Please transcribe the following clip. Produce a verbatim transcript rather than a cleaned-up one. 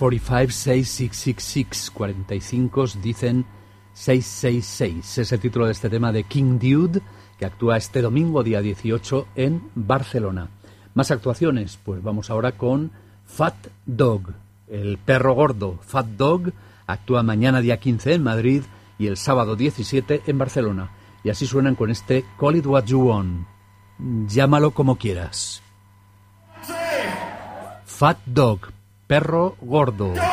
cuarenta y cinco, seis seis seis seis. cuarenta y cinco dicen seis seis seis. Es el título de este tema de King Dude, que actúa este domingo, día dieciocho, en Barcelona. Más actuaciones, pues vamos ahora con Fat Dog, el perro gordo. Fat Dog actúa mañana, día quince, en Madrid y el sábado diecisiete en Barcelona. Y así suenan con este Call It What You Want. Llámalo como quieras. Fat Dog, perro gordo.